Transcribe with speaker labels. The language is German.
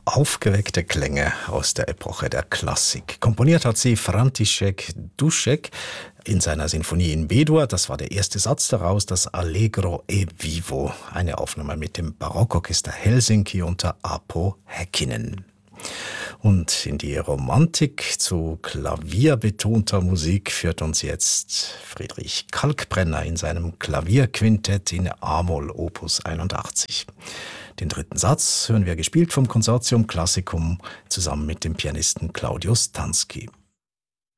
Speaker 1: Aufgeweckte Klänge aus der Epoche der Klassik. Komponiert hat sie František Dušek in seiner Sinfonie in B-Dur. Das war der erste Satz daraus, das Allegro e Vivo, eine Aufnahme mit dem Barockorchester Helsinki unter Aapo Häkkinen. Und in die Romantik zu klavierbetonter Musik führt uns jetzt Friedrich Kalkbrenner in seinem Klavierquintett in A-Moll Opus 81. Den dritten Satz hören wir gespielt vom Consortium Classicum zusammen mit dem Pianisten Claudius Stansky.